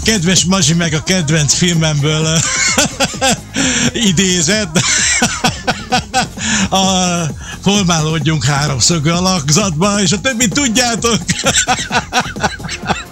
kedves Mazsi meg a kedvenc filmemből idézett. Formálódjunk háromszögű alakzatba, és a többit tudjátok.